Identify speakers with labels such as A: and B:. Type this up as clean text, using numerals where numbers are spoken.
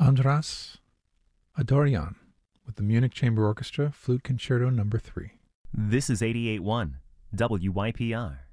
A: Andras Adorian with the Munich Chamber Orchestra Flute Concerto No. 3.
B: This is 88.1 WYPR.